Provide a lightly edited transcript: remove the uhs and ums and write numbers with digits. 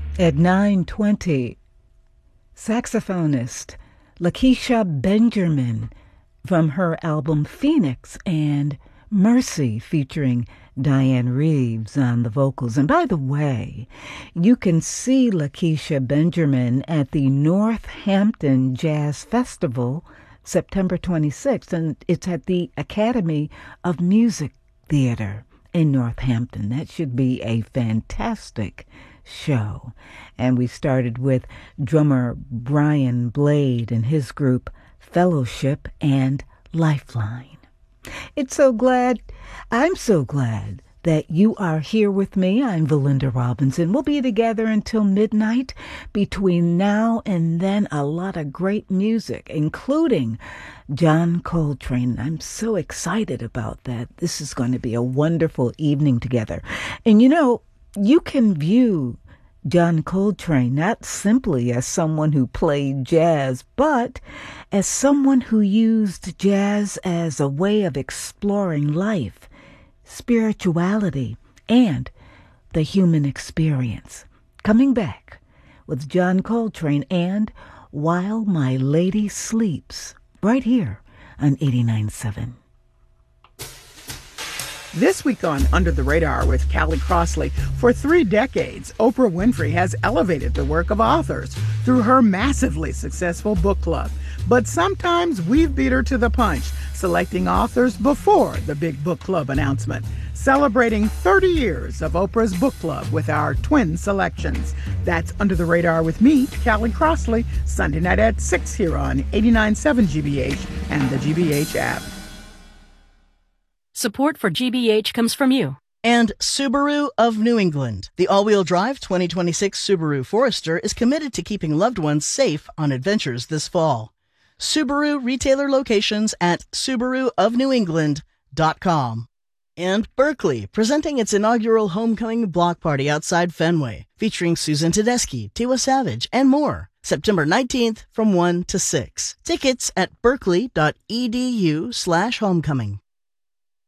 At 9:20, saxophonist Lakeisha Benjamin from her album Phoenix and Mercy featuring Diane Reeves on the vocals. And by the way, you can see Lakeisha Benjamin at the Northampton Jazz Festival September 26th, and it's at the Academy of Music Theater in Northampton. That should be a fantastic show. And we started with drummer Brian Blade and his group Fellowship and Lifeline. I'm so glad that you are here with me. I'm Valinda Robinson. We'll be together until midnight. Between now and then, a lot of great music, including John Coltrane. I'm so excited about that. This is going to be a wonderful evening together. And you can view John Coltrane not simply as someone who played jazz, but as someone who used jazz as a way of exploring life, spirituality, and the human experience. Coming back with John Coltrane and While My Lady Sleeps, right here on 89.7. This week on Under the Radar with Callie Crossley, for 3 decades, Oprah Winfrey has elevated the work of authors through her massively successful book club. But sometimes we've beat her to the punch, selecting authors before the big book club announcement. Celebrating 30 years of Oprah's book club with our twin selections. That's Under the Radar with me, Callie Crossley, Sunday night at 6 here on 89.7 GBH and the GBH app. Support for GBH comes from you. And Subaru of New England. The all-wheel drive 2026 Subaru Forester is committed to keeping loved ones safe on adventures this fall. Subaru retailer locations at SubaruofNewEngland.com. And Berkeley, presenting its inaugural homecoming block party outside Fenway, featuring Susan Tedeschi, Tiwa Savage, and more. September 19th from 1 to 6. Tickets at berkeley.edu/homecoming.